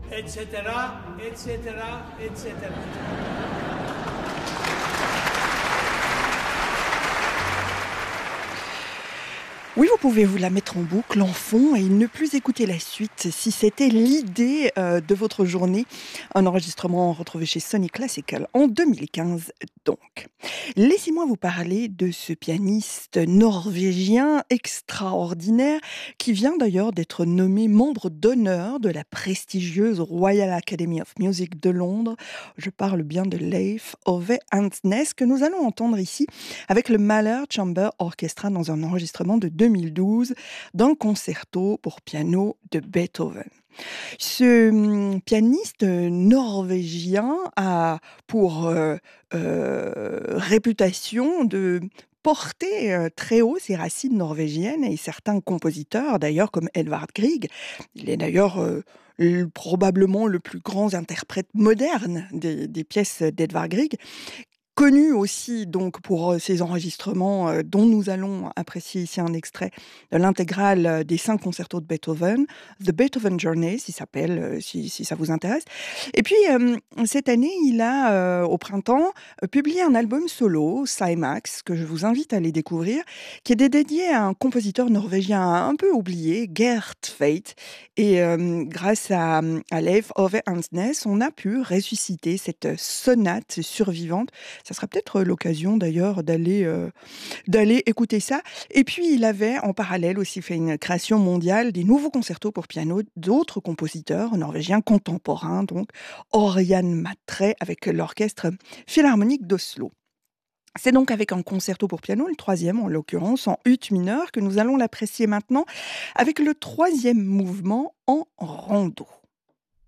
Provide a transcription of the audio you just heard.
etc., etc., etc. Oui, vous pouvez vous la mettre en boucle, en fond, et ne plus écouter la suite si c'était l'idée de votre journée. Un enregistrement retrouvé chez Sony Classical en 2015, donc. Laissez-moi vous parler de ce pianiste norvégien extraordinaire qui vient d'ailleurs d'être nommé membre d'honneur de la prestigieuse Royal Academy of Music de Londres. Je parle bien de Leif Ove Andsnes que nous allons entendre ici avec le Mahler Chamber Orchestra dans un enregistrement de 2012 d'un concerto pour piano de Beethoven. Ce pianiste norvégien a pour réputation de porter très haut ses racines norvégiennes et certains compositeurs, d'ailleurs comme Edvard Grieg, il est d'ailleurs probablement le plus grand interprète moderne des pièces d'Edvard Grieg, connu aussi donc pour ses enregistrements dont nous allons apprécier ici un extrait de l'intégrale des 5 concertos de Beethoven, The Beethoven Journey, s'il s'appelle, si ça vous intéresse. Et puis, cette année, il a, au printemps, publié un album solo, Cymax, que je vous invite à aller découvrir, qui est dédié à un compositeur norvégien un peu oublié, Gert Tveit. Et grâce à Leif Ove Andsnes, on a pu ressusciter cette sonate survivante. Ça sera peut-être l'occasion d'ailleurs d'aller écouter ça. Et puis il avait en parallèle aussi fait une création mondiale des nouveaux concertos pour piano d'autres compositeurs norvégiens contemporains, donc Orian Matre avec l'orchestre philharmonique d'Oslo. C'est donc avec un concerto pour piano, le 3e en l'occurrence, en ut mineur, que nous allons l'apprécier maintenant avec le 3e mouvement en rondo.